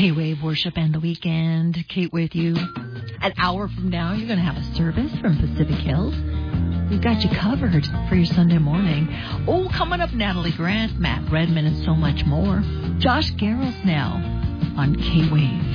K-Wave Worship and the Weekend. Kate with you. An hour from now, you're going to have a service from Pacific Hills. We've got you covered for your Sunday morning. Oh, coming up, Natalie Grant, Matt Redman, and so much more. Josh Garrels now on K-Wave.